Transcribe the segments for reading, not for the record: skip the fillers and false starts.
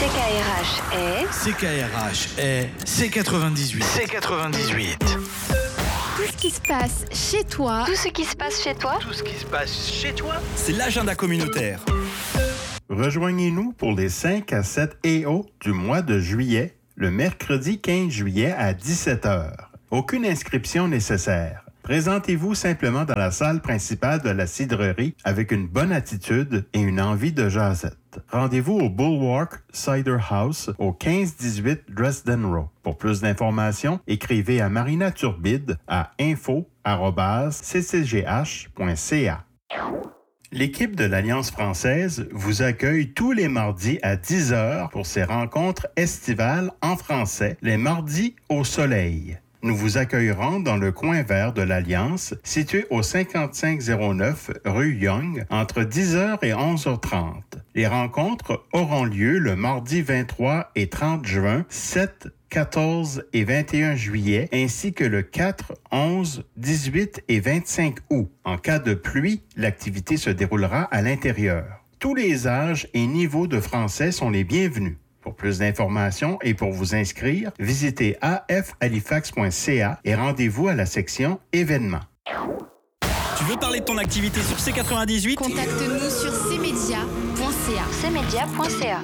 CKRH est C98. C98. Tout ce qui se passe chez toi. Tout ce qui se passe chez toi. Tout ce qui se passe chez toi, c'est l'agenda communautaire. Rejoignez-nous pour les 5 à 7 EO du mois de juillet, le mercredi 15 juillet à 17h. Aucune inscription nécessaire. Présentez-vous simplement dans la salle principale de la cidrerie avec une bonne attitude et une envie de jasette. Rendez-vous au Bulwark Cider House au 1518 Dresden Row. Pour plus d'informations, écrivez à Marina Turbide à info@ccgh.ca. L'équipe de l'Alliance française vous accueille tous les mardis à 10h pour ses rencontres estivales en français, les mardis au soleil. Nous vous accueillerons dans le coin vert de l'Alliance, situé au 5509 rue Young, entre 10h et 11h30. Les rencontres auront lieu le mardi 23 et 30 juin, 7, 14 et 21 juillet, ainsi que le 4, 11, 18 et 25 août. En cas de pluie, l'activité se déroulera à l'intérieur. Tous les âges et niveaux de français sont les bienvenus. Pour plus d'informations et pour vous inscrire, visitez afhalifax.ca et rendez-vous à la section événements. Tu veux parler de ton activité sur C98? Contacte-nous sur cmedia.ca. cmedia.ca.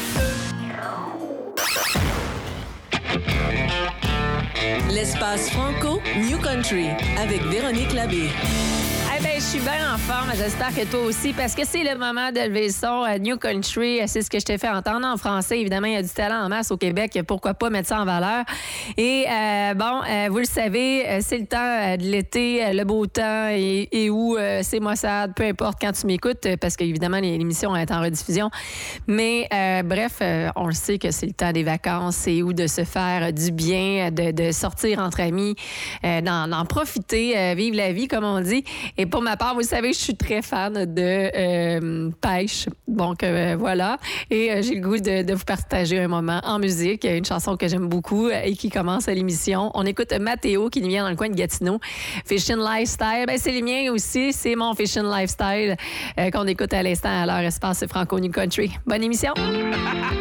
L'espace franco New Country avec Véronique Labbé. Eh bien, je suis bien en forme. J'espère que toi aussi, parce que c'est le moment de lever le son à New Country. C'est ce que je t'ai fait entendre en français. Évidemment, il y a du talent en masse au Québec. Pourquoi pas mettre ça en valeur? Et vous le savez, c'est le temps de l'été, le beau temps et où c'est maussade, peu importe quand tu m'écoutes, parce qu'évidemment, l'émission est en rediffusion. Mais bref, on le sait que c'est le temps des vacances. C'est où de se faire du bien, de sortir entre amis, d'en profiter, vivre la vie, comme on dit. Et pour ma part, vous savez, je suis très fan de pêche. Donc, voilà. Et j'ai le goût de vous partager un moment en musique. Une chanson que j'aime beaucoup et qui commence à l'émission. On écoute Mathéo qui nous vient dans le coin de Gatineau. Fishing Lifestyle. Ben, c'est les miens aussi. C'est mon Fishing Lifestyle qu'on écoute à l'instant à leur espace Franco New Country. Bonne émission!